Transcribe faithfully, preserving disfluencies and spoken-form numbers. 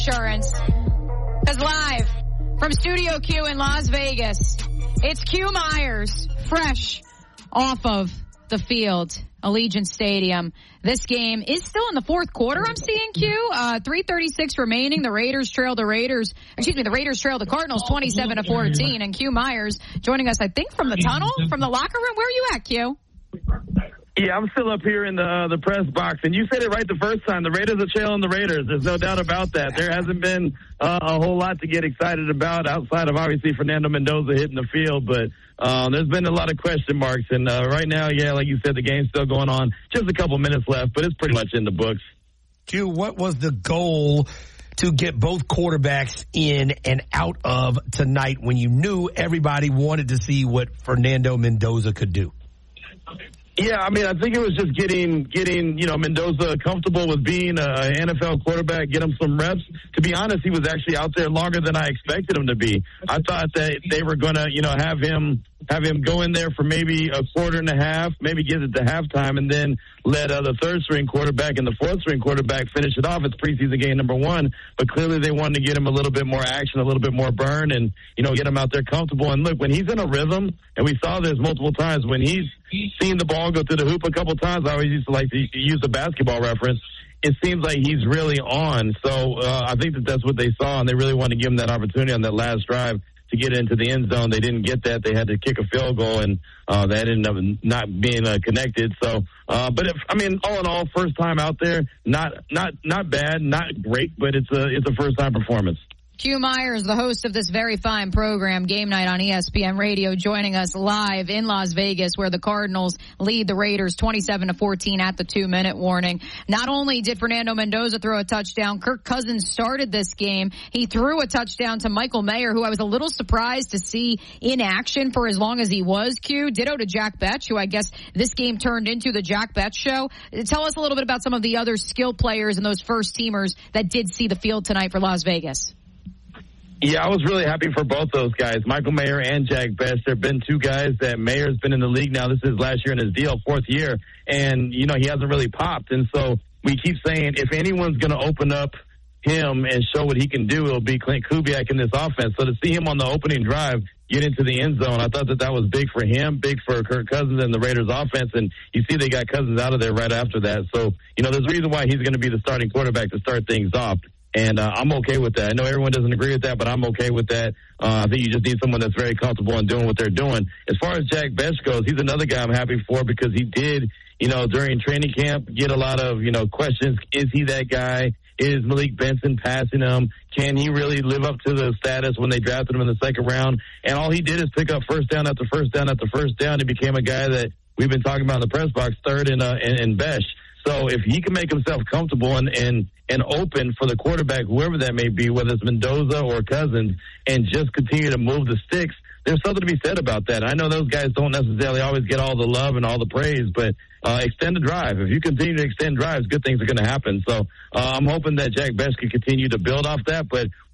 Insurance. Because live from Studio Q in Las Vegas, it's Q Myers, fresh off of the field, Allegiant Stadium. This game is still in the fourth quarter, I'm seeing, Q. Uh, three thirty-six remaining. The Raiders trail the Raiders. Excuse me, the Raiders trail the Cardinals twenty-seven to fourteen. And Q Myers joining us, I think, from the tunnel, from the locker room. Where are you at, Q? Yeah, I'm still up here in the uh, the press box, and you said it right the first time. The Raiders are trailing the Raiders. There's no doubt about that. There hasn't been uh, a whole lot to get excited about outside of, obviously, Fernando Mendoza hitting the field, but uh, there's been a lot of question marks, and uh, right now, yeah, like you said, the game's still going on. Just a couple minutes left, but it's pretty much in the books. Q, what was the goal to get both quarterbacks in and out of tonight when you knew everybody wanted to see what Fernando Mendoza could do? Yeah, I mean, I think it was just getting, getting you know, Mendoza comfortable with being an N F L quarterback, get him some reps. To be honest, he was actually out there longer than I expected him to be. I thought that they were going to, you know, have him have him go in there for maybe a quarter and a half, maybe get it to halftime, and then let uh, the third-string quarterback and the fourth-string quarterback finish it off. It's preseason game number one, but clearly they wanted to get him a little bit more action, a little bit more burn, and, you know, get him out there comfortable. And, look, when he's in a rhythm, and we saw this multiple times, when he's seen the ball go through the hoop a couple times, I always used to like to use a basketball reference, it seems like he's really on. So uh, I think that that's what they saw, and they really wanted to give him that opportunity on that last drive to get into the end zone. They didn't get that. They had to kick a field goal, and uh, that ended up not being uh, connected. So, uh, but if, I mean, all in all, first time out there, not not not bad, not great, but it's a it's a first time performance. Q Myers, the host of this very fine program, Game Night on E S P N Radio, joining us live in Las Vegas, where the Cardinals lead the Raiders twenty-seven to fourteen at the two-minute warning. Not only did Fernando Mendoza throw a touchdown, Kirk Cousins started this game. He threw a touchdown to Michael Mayer, who I was a little surprised to see in action for as long as he was, Q. Ditto to Jack Betch, who I guess this game turned into the Jack Betch show. Tell us a little bit about some of the other skill players and those first-teamers that did see the field tonight for Las Vegas. Yeah, I was really happy for both those guys, Michael Mayer and Jack Betch. There have been two guys that Mayer's been in the league now. This is last year in his deal, fourth year, and, you know, he hasn't really popped. And so we keep saying if anyone's going to open up him and show what he can do, it'll be Clint Kubiak in this offense. So to see him on the opening drive get into the end zone, I thought that that was big for him, big for Kirk Cousins and the Raiders offense. And you see they got Cousins out of there right after that. So, you know, there's a reason why he's going to be the starting quarterback to start things off. And uh, I'm okay with that. I know everyone doesn't agree with that, but I'm okay with that. Uh, I think you just need someone that's very comfortable in doing what they're doing. As far as Jack Betch goes, he's another guy I'm happy for because he did, you know, during training camp get a lot of, you know, questions. Is he that guy? Is Malik Benson passing him? Can he really live up to the status when they drafted him in the second round? And all he did is pick up first down after first down after first down. He became a guy that we've been talking about in the press box, third in, uh, in, in Betch. So if he can make himself comfortable and, and, and open for the quarterback, whoever that may be, whether it's Mendoza or Cousins, and just continue to move the sticks, there's something to be said about that. I know those guys don't necessarily always get all the love and all the praise, but uh, extend the drive. If you continue to extend drives, good things are going to happen. So uh, I'm hoping that Jack Betch can continue to build off that, but